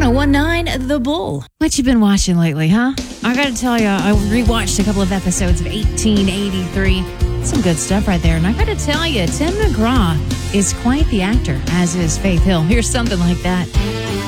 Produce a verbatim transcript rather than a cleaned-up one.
1019 The Bull. What you been watching lately, huh? I gotta tell you, I rewatched a couple of episodes of eighteen eighty-three. Some good stuff right there. And I gotta tell you, Tim McGraw is quite the actor, as is Faith Hill. Here's something like that.